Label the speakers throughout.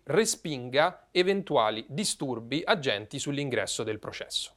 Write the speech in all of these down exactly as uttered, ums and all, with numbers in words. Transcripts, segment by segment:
Speaker 1: respinga eventuali disturbi agenti sull'ingresso del processo.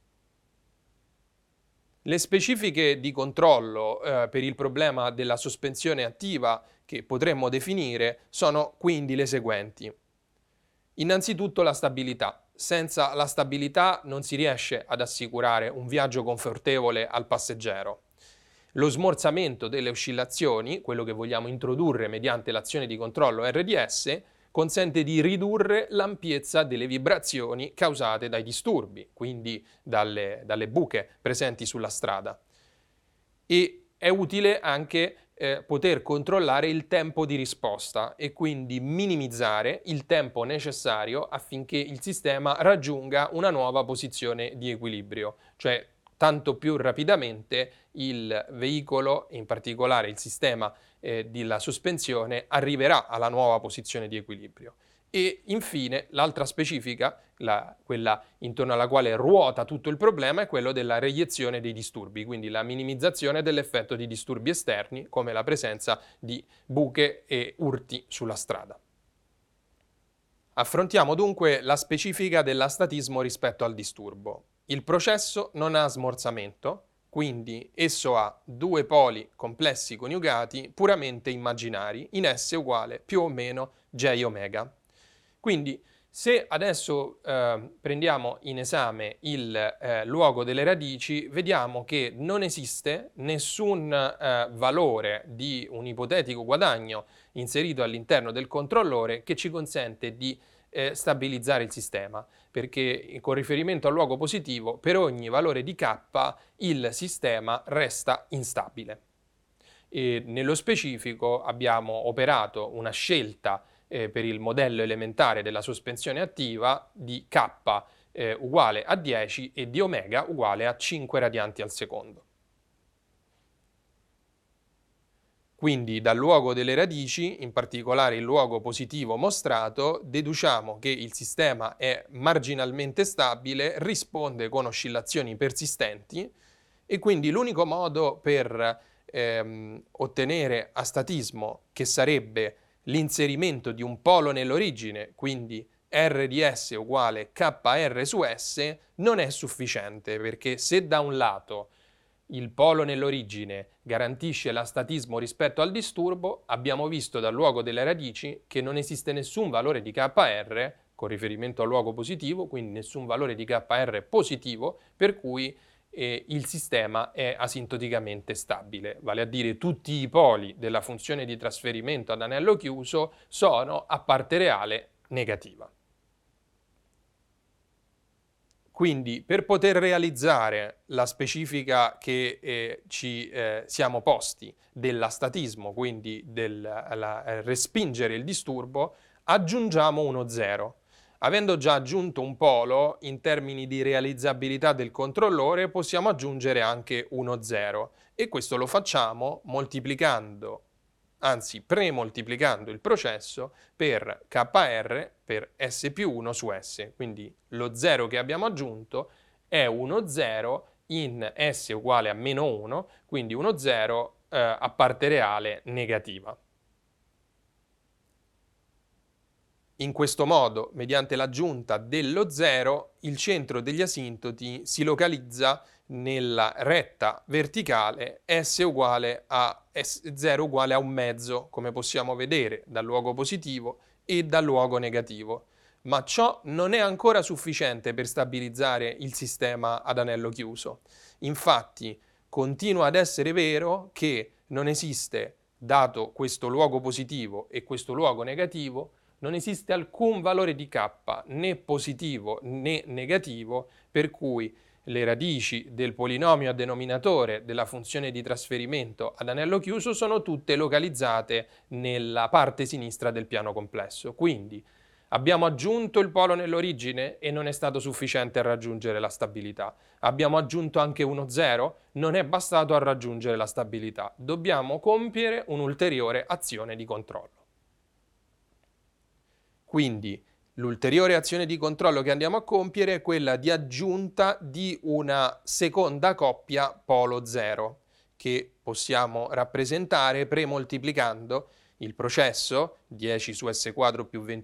Speaker 1: Le specifiche di controllo eh, per il problema della sospensione attiva che potremmo definire sono quindi le seguenti. Innanzitutto la stabilità. Senza la stabilità non si riesce ad assicurare un viaggio confortevole al passeggero. Lo smorzamento delle oscillazioni, quello che vogliamo introdurre mediante l'azione di controllo R D S, consente di ridurre l'ampiezza delle vibrazioni causate dai disturbi, quindi dalle, dalle buche presenti sulla strada. E è utile anche eh, poter controllare il tempo di risposta e quindi minimizzare il tempo necessario affinché il sistema raggiunga una nuova posizione di equilibrio, cioè tanto più rapidamente il veicolo, in particolare il sistema eh, della sospensione, arriverà alla nuova posizione di equilibrio. E infine l'altra specifica, la, quella intorno alla quale ruota tutto il problema, è quello della reiezione dei disturbi, quindi la minimizzazione dell'effetto di disturbi esterni come la presenza di buche e urti sulla strada. Affrontiamo dunque la specifica dell'astatismo rispetto al disturbo. Il processo non ha smorzamento, quindi esso ha due poli complessi coniugati puramente immaginari in S uguale più o meno J omega. Quindi se adesso eh, prendiamo in esame il eh, luogo delle radici, vediamo che non esiste nessun eh, valore di un ipotetico guadagno inserito all'interno del controllore che ci consente di eh, stabilizzare il sistema, perché con riferimento al luogo positivo, per ogni valore di K il sistema resta instabile. E nello specifico abbiamo operato una scelta eh, per il modello elementare della sospensione attiva di K eh, uguale a dieci e di omega uguale a cinque radianti al secondo. Quindi dal luogo delle radici, in particolare il luogo positivo mostrato, deduciamo che il sistema è marginalmente stabile, risponde con oscillazioni persistenti e quindi l'unico modo per ehm, ottenere astatismo, che sarebbe l'inserimento di un polo nell'origine, quindi R di S uguale K R su S, non è sufficiente, perché se da un lato il polo nell'origine garantisce l'astatismo rispetto al disturbo, abbiamo visto dal luogo delle radici che non esiste nessun valore di K R con riferimento al luogo positivo, quindi nessun valore di K R positivo, per cui eh, il sistema è asintoticamente stabile, vale a dire tutti i poli della funzione di trasferimento ad anello chiuso sono a parte reale negativa. Quindi per poter realizzare la specifica che eh, ci eh, siamo posti dell'astatismo, quindi del la, respingere il disturbo, aggiungiamo uno zero. Avendo già aggiunto un polo, in termini di realizzabilità del controllore possiamo aggiungere anche uno zero e questo lo facciamo moltiplicando anzi premoltiplicando il processo per K R per S più uno su S. Quindi lo zero che abbiamo aggiunto è uno zero in S uguale a meno uno, quindi uno zero eh, a parte reale negativa. In questo modo, mediante l'aggiunta dello zero, il centro degli asintoti si localizza nella retta verticale S uguale a S zero uguale a un mezzo, come possiamo vedere dal luogo positivo e dal luogo negativo. Ma ciò non è ancora sufficiente per stabilizzare il sistema ad anello chiuso. Infatti, continua ad essere vero che non esiste, dato questo luogo positivo e questo luogo negativo, non esiste alcun valore di K, né positivo né negativo, per cui le radici del polinomio a denominatore della funzione di trasferimento ad anello chiuso sono tutte localizzate nella parte sinistra del piano complesso. Quindi abbiamo aggiunto il polo nell'origine e non è stato sufficiente a raggiungere la stabilità. Abbiamo aggiunto anche uno zero, non è bastato a raggiungere la stabilità. Dobbiamo compiere un'ulteriore azione di controllo. Quindi l'ulteriore azione di controllo che andiamo a compiere è quella di aggiunta di una seconda coppia polo zero, che possiamo rappresentare premoltiplicando il processo dieci su S quadro più venti